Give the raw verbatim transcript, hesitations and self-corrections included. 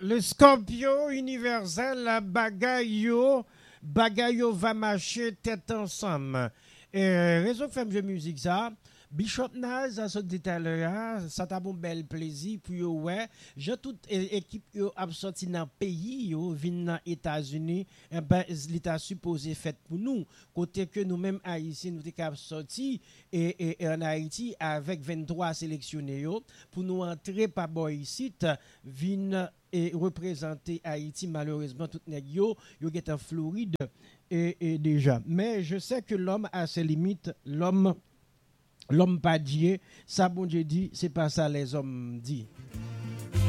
Le Scorpio universel, la bagaille, bagaille va marcher tête ensemble. Euh, réseau Femme de musique ça. Bishop Naz, ça se dit tout à l'heure, ça t'a bon bel plaisir pour yo ouais. J'ai toute é- équipe yo a sorti dans pays yo vinn dans États-Unis, eh ben l'état supposé fait pour nous. Côté que nous même haïtiens nous t'es cap sorti et, et, et en Haïti avec vingt-trois sélectionnés yo pour nous entrer par boy ici vinn et représenter Haïti malheureusement tout nèg yo yo get en Floride et, et déjà. Mais je sais que l'homme a ses limites, l'homme L'homme pas Dieu, ça bon Dieu dit, c'est pas ça les hommes dit.